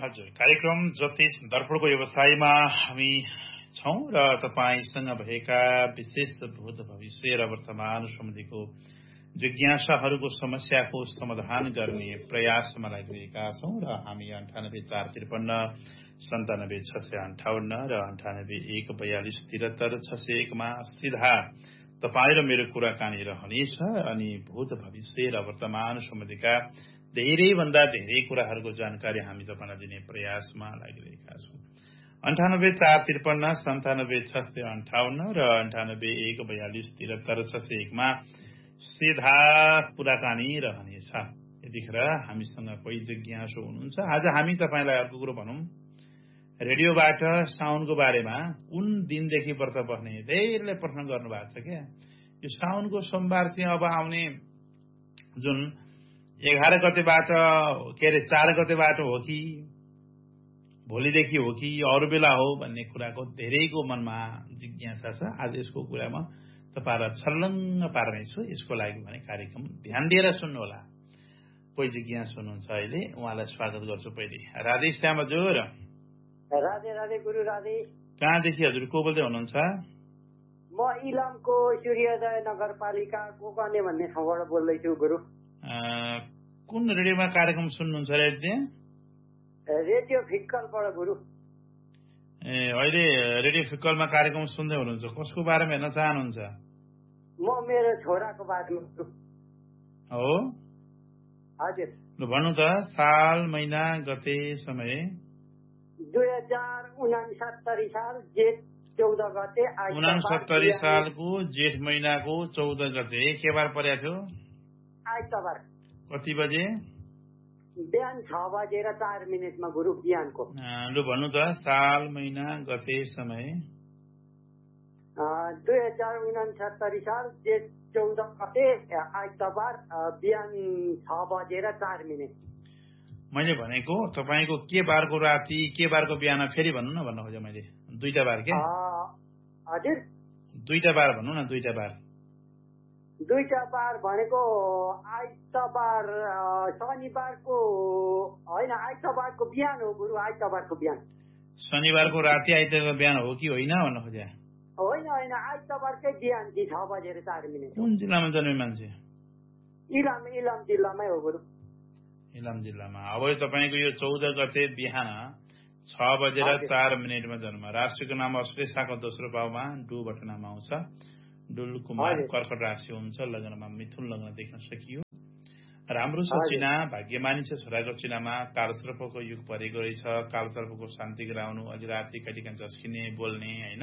हजुर, कार्यक्रम ज्योतिष दर्पणको व्यवसायमा हामी छौं र तपाईसँग भएका विशेष भूत भविष्य र वर्तमान सम्बन्धीको जिज्ञासाहरूको समस्याको समाधान गर्ने प्रयासमा लागिरहेका छौं र हामी 9845579658 र 9814437601 मा सीधा तपाईँ र मेरो कुराकानी रहनेछ अनि भूत भविष्य र वर्तमान सम्बन्धीका धेरैभन्दा धेरै कुराहरूको जानकारी हामी तपाईलाई दिने प्रयासमा लागिरहेका छौं। 9845579658 र 9814437601 मा सीधा कुराकानी रहनेछ। यतिखेर हामीसँग कोही जिज्ञासु हुनुहुन्छ। आज हामी तपाईलाई अर्को कुरो भनौं, रेडियोबाट साउनको बारेमा कुन दिनदेखि व्रत बस्ने धेरैले प्रश्न गर्नु भएको छ क्या। यो साउनको सोमबार चाहिँ अब आउने जुन 11 गतेबाट 4 गतेबाट हो कि भोलिदेखि हो कि अरू बेला हो भन्ने कुराको धेरैको मनमा जिज्ञासा छ। आज यसको कुरामा तपाईलाई छर्लङ्ग पार्नेछु। यसको लागि भने कार्यक्रम ध्यान दिएर सुन्नुहोला। कोही जिज्ञासु हुनुहुन्छ अहिले, उहाँलाई स्वागत गर्छु। पहिले राधे श्याम हजुर। राधे राधे गुरु राधे। कहाँदेखि हजुर को बोल्दै हुनुहुन्छ? म इलामको सूर्योदय नगरपालिकाको कने भन्ने ठाउँबाट बोल्दैछु गुरु। कुन रेडियोमा कार्यक्रम सुन्नुहुन्छ अहिले? रेडियो फिक्कलबाट गुरु। अहिले रेडियो फिक्कलमा कार्यक्रम सुन्दै हुनुहुन्छ। कसको बारेमा हेर्न चाहनुहुन्छ? म मेरो छोराको बारेमा हो। हजुर भन्नु त, साल महिना गते समय 2069 साल जेठ 14 गते 69 सालको जेठ महिनाको 14 गते के बार परेको थियो? आइतबार। कति बजे? बिहान 6:04 गुरु बिहानको। लु भन्नु त, साल महिना गते समय 2069 साल जेठ 14 गते आइतबार बिहान 6:04। मैले भनेको तपाईको के बारको राति के बारको बिहान फेरि भन्नु न भन्नु खोजेँ मैले। दुईटा बार के? हजुर दुईटा बार भन्नु न। दुईटा बार भनेको आइतबार शनिबारको होइन, आइतबारको बिहान हो गुरु। आइतबारको बिहान। शनिबारको राति आइतबारको बिहान हो कि होइन भन्नु खोजे? होइन, आइतबारकै बिहान 6:04। कुन जिल्लामा जन्मे मान्छे? इलाम जिल्लामै हो गुरु। इलाम जिल्लामा। अब तपाईको यो 14 गते बिहान 6:04 जन्म। राशिको नाम अश्लेषाको दोस्रो भावमा डुबाट नाम आउँछ। डुल कुमार, कर्कट राशि हुन्छ। लग्नमा मिथुन लग्न देख्न सकियो। राम्रो छ चिना, भाग्यमानी छ। छोराको चिनामा कालसर्पको युग परेको रहेछ। कालसर्पको शान्ति गराउनु, अलि राति कहिलेकाहीँ झस्किने, बोल्ने होइन,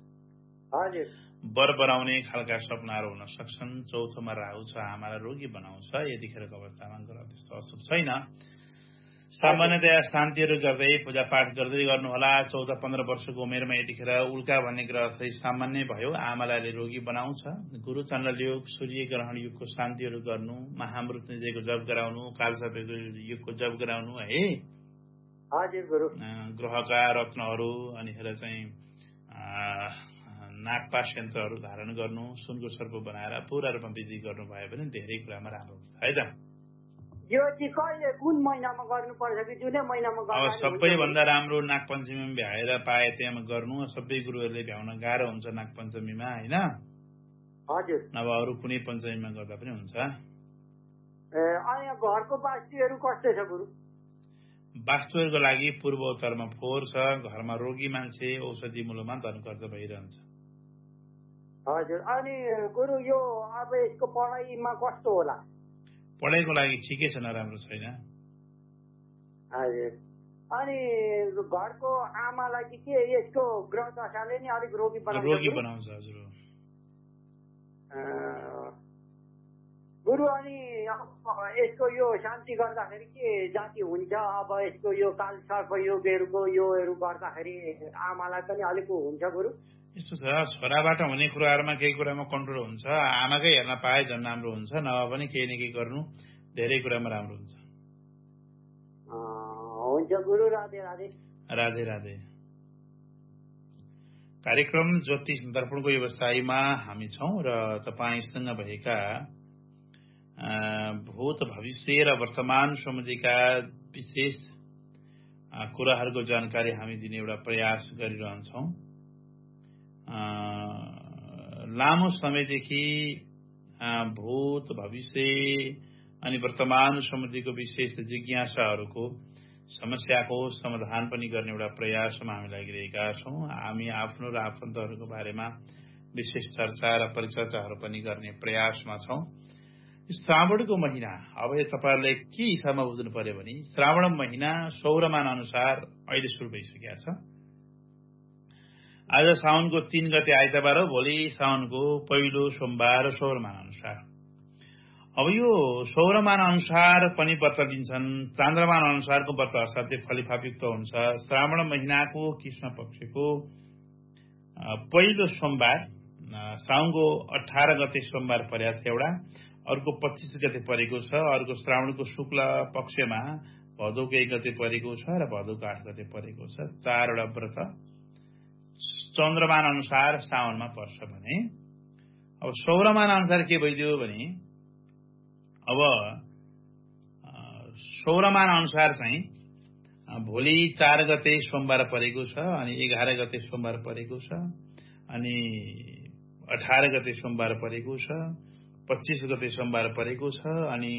बर बराउने खालका सपनाहरू हुन सक्छन्। चौथोमा राहु छ, आमालाई रोगी बनाउँछ। यतिखेरको अवस्थामा ग्रह त्यस्तो अशुभ छैन। सामान्यतया शान्तिहरू गर्दै पूजापाठ गर्दै गर्नुहोला। 14-15 वर्षको उमेरमा यतिखेर उल्का भन्ने ग्रह चाहिँ सामान्य भयो। आमालाई रोगी बनाउँछ। गुरु चण्डल योग, सूर्य ग्रहण युगको शान्तिहरू गर्नु, महामृत्युञ्जयको जप गराउनु, कालसर्पको युगको जप गराउनु है। हजुर गुरु। ग्रहका रत्नहरू अनि चाहिँ नागपाश यन्त्रहरू धारण गर्नु, सुनको सर्प बनाएर पूरा रूपमा विधि गर्नु भयो भने धेरै कुरामा राम्रो हुन्छ है त। यो चाहिँ कहिले कुन महिनामा गर्नुपर्छ कि जुनै महिनामा गर्नु? अब सबैभन्दा राम्रो नागपञ्चमीमा भ्याएर पाए त्यहाँ गर्नु। सबै गुरुहरूले भ्याउन गाह्रो हुन्छ नागपञ्चमीमा होइन। हजुर। नभए अरू कुनै पञ्चमीमा गर्दा पनि हुन्छ। अनि घरको वास्तुहरू कस्तो छ गुरु? वास्तुहरूको लागि पूर्व उत्तरमा फोहोर छ। घरमा रोगी मान्छे औषधि मूल्यमा धन खर्च भइरहन्छ। हजुर। अनि गुरु यो अब यसको पढाइमा कस्तो होला? पढाइको लागि ठिकै छ, नराम्रो छैन। हजुर। अनि घरको आमालाई के यसको ग्रह दशाले नि अलिक रोगी बनाउँछ? हजुर गुरु। अनि यसको यो शान्ति गर्दाखेरि के जाति हुन्छ? अब यसको यो कालसर्प योगहरूको योहरू गर्दाखेरि आमालाई पनि अलिक हुन्छ गुरु? यस्तो छ, छोराबाट हुने कुराहरूमा केही कुरामा कन्ट्रोल हुन्छ। आमाकै हेर्न पाए झन् राम्रो हुन्छ। नभए पनि केही न केही गर्नु धेरै कुरामा राम्रो हुन्छ। हुन्छ गुरु। राधे राधे। राधे राधे। कार्यक्रम ज्योतिष दर्पणको व्यवसायमा हामी छौं र तपाईसँग भएका भूत भविष्य र वर्तमान सम्बन्धीका विशेष कुराहरूको जानकारी हामी दिने एउटा प्रयास गरिरहन्छौँ। लामो समयदेखि भूत, भविष्य अनि वर्तमान समृद्धिको विशेष जिज्ञासाहरूको समस्याको समाधान पनि गर्ने एउटा प्रयासमा हामी लागिरहेका छौँ। हामी आफ्नो र आफन्तहरूको बारेमा विशेष चर्चा र परिचर्चाहरू पनि गर्ने प्रयासमा छौँ। श्रावणको महिना, अब तपाईहरुले के हिसाबमा बुझ्नु पर्यो भने श्रावण महिना सौरमान अनुसार अहिले सुरु भइसकेको छ। आज साउनको 3 गते आइतबार, भोलि साउनको पहिलो सोमबार सौरमान अनुसार। अब यो सौरमान अनुसार पनि व्रत लिन्छन्। चन्द्रमान अनुसारको व्रत असाध्यै फलिफापयुक्त हुन्छ। श्रावण महिनाको कृष्ण पक्षको पहिलो सोमबार साउनको 18 गते सोमबार परेको छ एउटा, अर्को 25 गते परेको छ, अर्को श्रावणको शुक्ल पक्षमा भदौको 1 गते परेको छ र भदौको 8 गते परेको छ। 4 वटा व्रत चन्द्रमान अनुसार साउनमा पर्छ भने, अब सौरमान अनुसार के भइदियो भने, अब सौरमान अनुसार चाहिँ भोलि 4 गते सोमबार परेको छ, अनि 11 गते सोमबार परेको छ, अनि 18 गते सोमबार परेको छ, 25 गते सोमबार परेको छ, अनि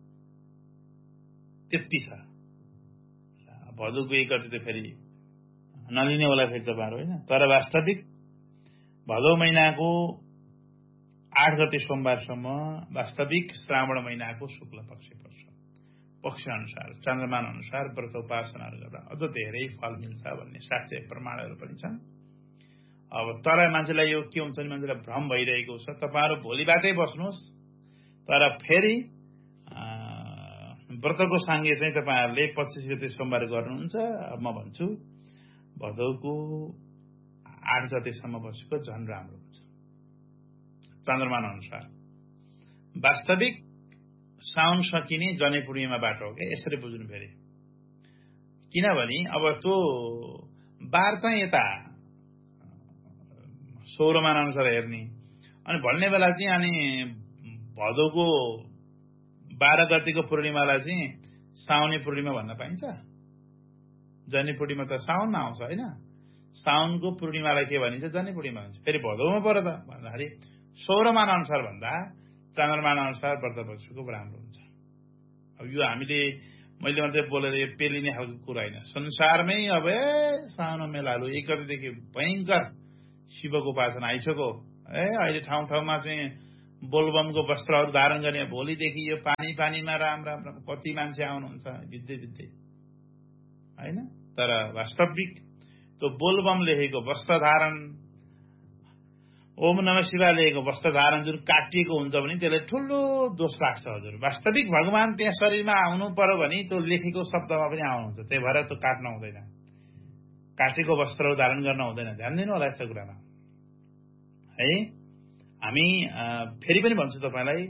त्यति छ। भदौको 1 गते त फेरि नलिने होला फेरि तपाईहरु हैन, तर वास्तविक भदौ महिनाको 8 गते सोमबारसम्म वास्तविक श्रावण महिनाको शुक्ल पक्ष पर्छ। पक्ष अनुसार चन्द्रमान अनुसार व्रत उपासनाहरू गर्दा अझ धेरै फल मिल्छ भन्ने शास्त्रीय प्रमाणहरू पनि छन्। अब तर मान्छेलाई यो के हुन्छ भने मान्छेलाई भ्रम भइरहेको छ। तपाईहरु भोलिबाटै बस्नुहोस्, तर फेरि व्रतको साङ्गे चाहिँ तपाईहरुले 25 गते सोमबार गर्नुहुन्छ। म भन्छु भदौको 8 गतेसम्म बसेको झन् राम्रो हुन्छ चन्द्रमान अनुसार। वास्तविक साउन सकिने जनै पूर्णिमाबाट हो क्या, यसरी बुझ्नु फेरि। किनभने अब त्यो बार चाहिँ यता सौरमान अनुसार हेर्ने, अनि भन्ने बेला चाहिँ अनि भदौको 12 गतेको पूर्णिमालाई चाहिँ साउनी पूर्णिमा भन्न पाइन्छ? जनी पूर्णिमा त साउनमा आउँछ हैन? साउनको पूर्णिमालाई के भनिन्छ? जनी पूर्णिमा भनिन्छ। फेरि भदौमा पर्यो त भन्दाखेरि सौरमान अनुसार भन्दा चन्द्रमान अनुसार व्रत बसेको राम्रो हुन्छ। अब यो हामीले मैले मात्रै बोलेर यो पेलिने खालको कुरा होइन। संसारमै अब साउन मेलालु 1 गतेदेखि भयंकर शिवको उपासना आइसक्यो। अहिले ठाउँ ठाउँमा चाहिँ बोलबमको वस्त्रहरू धारण गर्ने, भोलिदेखि यो पानीमा राम कति मान्छे आउनुहुन्छ विद्दै हैन। तर वास्तविक त्यो बोलबम लेखेको वस्त्र धारण, ओम नमः शिवाय लेखेको वस्त्र धारण जुन काटिएको हुन्छ भने त्यसले ठुलो दोष लाग्छ हजुर। वास्तविक भगवान त्यहाँ शरीरमा आउनु पर्यो भने त्यो लेखेको शब्दमा पनि आउनुहुन्छ, त्यही भएर त्यो काट्न हुँदैन, काटेको वस्त्रहरू धारण गर्न हुँदैन। ध्यान दिनु होला यस्तो कुरामा है। हामी फेरि पनि भन्छु तपाईलाई,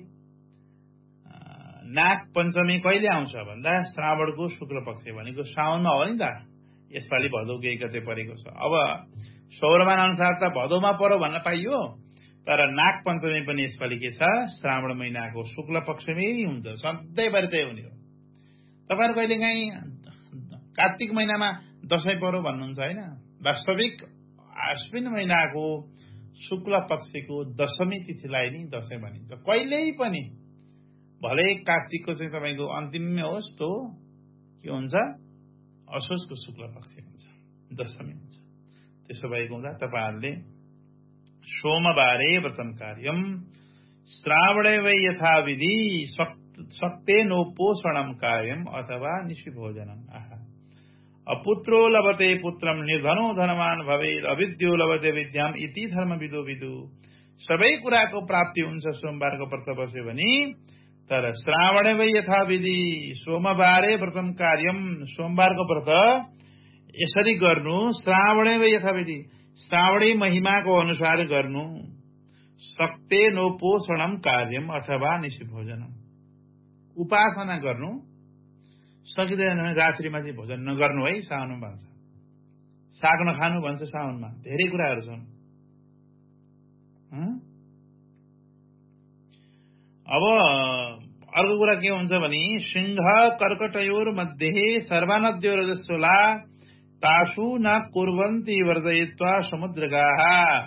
नाग पञ्चमी कहिले आउँछ भन्दा श्रावणको शुक्ल पक्ष भनेको साउनमा हो नि त। यसपालि भदौको 1 गते परेको छ। अब सौरमान अनुसार त भदौमा पर्यो भन्न पाइयो, तर नाग पञ्चमी पनि यसपालि के छ? श्रावण महिनाको शुक्ल पक्षमै हुन्छ। सधैँभरि त्यही हुने हो। तपाईहरु कहिलेकाहीँ कार्तिक महिनामा दशैं पर्यो भन्नुहुन्छ हैन? वास्तविक आश्विन महिनाको शुक्ल पक्षको दशमी तिथिलाई नै दशैं भनिन्छ। कहिल्यै पनि भले कार्तिकको चाहिँ तपाईको अन्तिममै होस्, त्यो के हुन्छ? असोजको शुक्ल पक्ष हुन्छ, दशमी हुन्छ। त्यसो भएको हुँदा तपाईहरुले सोमबारे व्रतम कार्यम श्रावणे वै यथाविधि सक्ते नोपोषणम कार्यम अथवा निशिभोजनम। अपुत्रो लभते पुत्रम निर्धनो धनवान भवेत् अविद्यो लभते विद्याम इति धर्मविदो विदु। सबै कुराको प्राप्ति हुन्छ सोमबारको व्रत बस्यो भने। तर श्रावणे वै यथाविधि, सोमबारे व्रतम कार्यम, सोमबारको व्रत यसरी गर्नु। श्रावणे वै यथाविधि, श्रावणी महिमाको अनुसार गर्नु। सक्ते नोपोषणम कार्यम अथवा निशिभोजनम, उपासना गर्नु। सकिँदैन भने रात्रिमा चाहिँ भोजन नगर्नु है, साउनमा भन्छ। साग नखानु भन्छ साउनमा। धेरै कुराहरू छन्। अब अर्को कुरा के हुन्छ भने सिंह कर्कटयोर मध्ये सर्वानद्यो रजस्वला तासु न कुर्वन्ति वर्जयित्वा समुद्रगाः।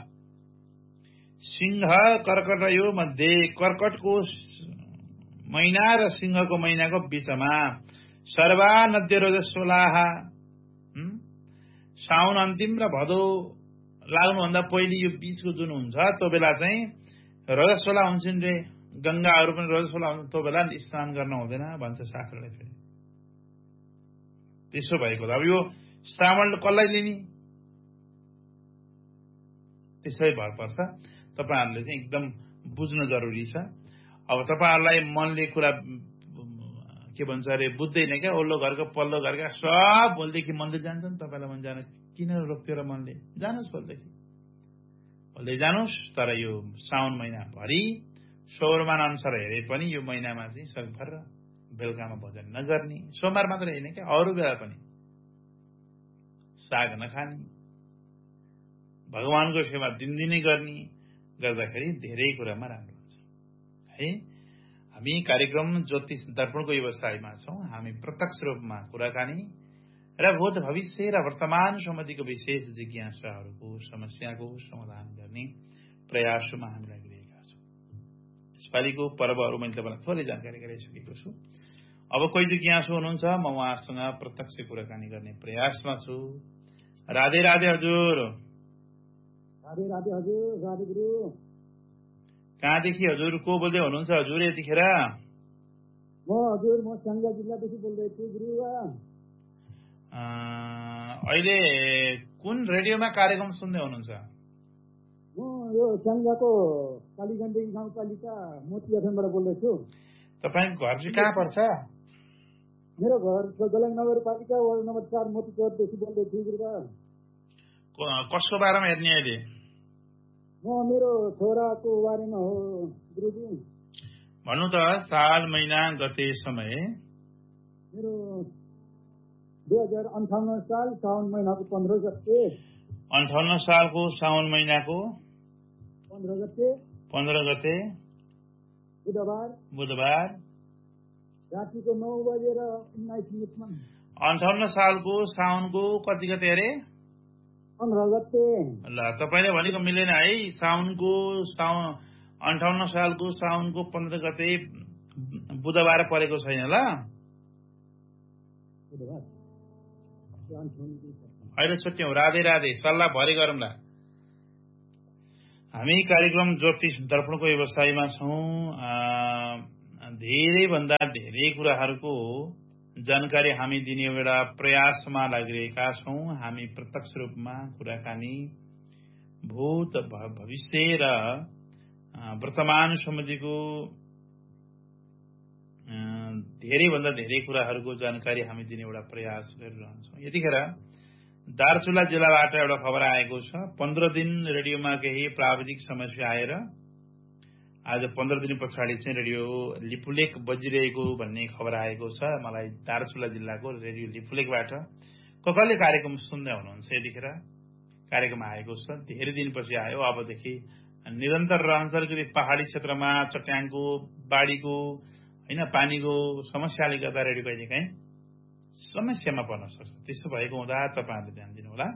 सिंह कर्कटयो मध्ये कर्कटको महिना र सिंहको महिनाको बीचमा सर्वानद्यो रजस्वलाः साउन अन्तिम र भदौ लाग्नुभन्दा पहिले यो बीचको जुन हुन्छ त्यो बेला चाहिँ रजस्वला हुन्छन् रे। गंगाहरू पनि रजस्वला हुन्छ, त्यो बेला स्नान गर्न हुँदैन भन्छ शास्त्रले। फेरि त्यसो भएको अब यो श्रावण कसलाई लिने त्यसै भर पर्छ। तपाईहरुले चाहिँ एकदम बुझ्न जरुरी छ। अब तपाईहरुलाई मनले कुरा के भन्छ अरे बुझ्दैन क्या। ओल्लो घरको पल्लो घरका सब भोलिदेखि मन्दिर जान्छन्। तपाईलाई मन जान किन रोक्थ्यो र मनले जानुस् भोलिदेखि बोल्दै जानुस्। तर यो साउन महिना भरि सौरमान अनुसार हेरे पनि यो महिनामा चाहिँ सकभर बेलुकामा भोजन नगर्ने, सोमबार मात्र होइन क्या अरू बेला पनि साग नखाने, भगवानको सेवा दिनदिनै गर्ने गर्दाखेरि धेरै कुरामा राम्रो हुन्छ है। हामी कार्यक्रम ज्योतिष दर्पणको व्यवसायमा छौं। हामी प्रत्यक्ष रूपमा कुराकानी र भूत भविष्य र वर्तमान सम्बन्धीको विशेष जिज्ञासाहरूको समस्याको समाधान गर्ने प्रयासमा हामी लागिरहेका छौं। यसपालिको पर्वहरू मैले तपाईलाई थोरै जानकारी गराइसकेको छु। अब कोही जिज्ञासु हुनुहुन्छ, म उहाँसँग प्रत्यक्ष कुराकानी गर्ने प्रयासमा छु। राधे राधे हजुर। राधे राधे हजुर। राधे गुरु। कहाँदेखि हजुर को बोल्दै हुनुहुन्छ हजुर यतिखेर? म स्याङ्जा जिल्लादेखि बोल्दैछु गुरु। अहिले कुन रेडियोमा कार्यक्रम सुन्दै हुनुहुन्छ? म यो स्याङ्जाको कालीगण्डकी गाउँपालिका मोती एफएमबाट बोल्दैछु। तपाईको घर चाहिँ कहाँ पर्छ? मेरो घर गलङ नगरपालिका वार्ड नम्बर 4 मोतीचौरदेखि बोल्दैछु गुरुबा। कसको बारेमा हेर्ने अहिले? म मेरो छोराको बारेमा हो गुरुजी। भन्नु त साल महिना गते समय? मेरो 2058 साल साउन महिनाको 15 गते। 58 सालको साउन महिनाको 15 गते बुधबार रातिको 9 बजेर 19 मिनेटमा। 58 सालको साउनको कति गते अरे? 15 गते। ल तपाईले भनेको मिलेन है। 58 सालको साउनको 15 गते बुधबार परेको छैन ल। अहिले छुट्यौं। राधे राधे। सल्लाह भरे गरौँला। हामी कार्यक्रम ज्योतिष दर्पणको व्यवसायमा छौं। धेरै भन्दा धेरै कुराहरूको जानकारी हामी दिने एउटा प्रयासमा लागिरहेका छौं। हामी प्रत्यक्ष रूपमा कुराकानी भूत भविष्य र वर्तमान सम्बन्धीको धेरै भन्दा धेरै कुराहरूको जानकारी हामी दिने एउटा प्रयास गरिरहन्छौं। यतिखेर दार्चुला जिल्लाबाट एउटा खबर आएको छ। 15 दिन रेडियोमा केही प्राविधिक समस्या आएर आज 15 दिन पछाडि चाहिँ रेडियो लिपुलेक बजिरहेको भन्ने खबर आएको छ मलाई दार्चुला जिल्लाको रेडियो लिपुलेकबाट। कसले कार्यक्रम सुन्दै हुनुहुन्छ यतिखेर? कार्यक्रम आएको छ, धेरै दिनपछि आयो। अबदेखि निरन्तर रहन्छ। अलिकति पहाडी क्षेत्रमा चट्याङको बाढीको हैन पानीको समस्याले गर्दा रेडियो कहिलेकाहीँ समस्यामा पर्न सक्छ। त्यसो भएको हुँदा तपाईहरुले ध्यान दिनु होला।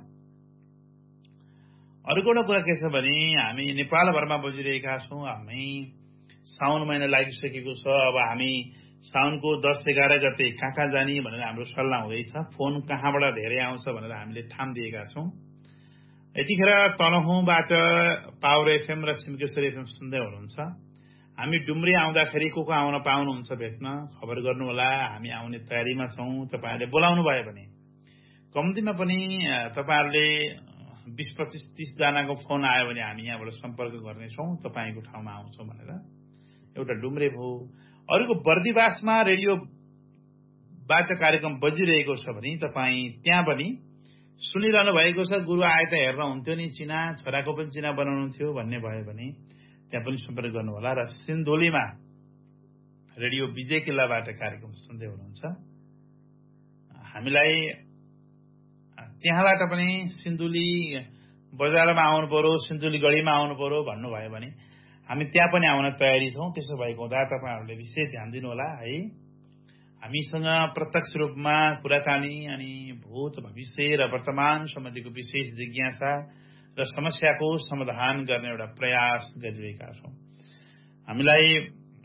अर्को एउटा कुरा के छ भने हामी नेपालभरमा बजिरहेका छौं। हामी साउन महिना लागिसकेको छ। अब हामी साउनको 10-11 गते कहाँ जाने भनेर हाम्रो सल्लाह हुँदैछ। फोन कहाँबाट धेरै आउँछ भनेर हामीले ठाम दिएका छौं। यतिखेर तनहुँबाट पावर एफएम र छिमकेश्वर एफएम सुन्दै हुनुहुन्छ। हामी डुम्री आउँदाखेरि को आउन पाउनुहुन्छ भेट्न खबर गर्नु होला। हामी आउने तयारीमा छौं। तपाईहरुले बोलाउनु भयो भने कम्तीमा पनि तपाईहरुले 20-25-30 जनाको फोन आयो भने हामी यहाँबाट सम्पर्क गर्नेछौं। तपाईको ठाउँमा आउँछौं भनेर। एउटा डुम्रे भो। अरूको बर्दिवासमा रेडियोबाट कार्यक्रम बजिरहेको छ भने तपाई त्यहाँ पनि सुनिरहनु भएको छ। गुरु आए त हेर्न हुन्थ्यो नि, चिना छोराको पनि चिना बनाउनु थियो भन्ने भयो भने त्यहाँ पनि सम्पर्क गर्नु होला। र सिन्धुलीमा रेडियो विजय किल्लाबाट कार्यक्रम सुन्दै हुनुहुन्छ। हामीलाई त्यहाँबाट पनि सिन्धुली बजारमा आउनु पर्यो, सिन्धुली गढीमा आउनु पर्यो भन्नुभयो भने हामी त्यहाँ पनि आउन तयारी छौँ। त्यसो भएको हुँदा तपाईँहरूले विशेष ध्यान दिनुहोला है। हामीसँग प्रत्यक्ष रूपमा कुराकानी अनि भूत भविष्य र वर्तमान सम्बन्धीको विशेष जिज्ञासा र समस्याको समाधान गर्ने एउटा प्रयास गरिरहेका छौँ। हामीलाई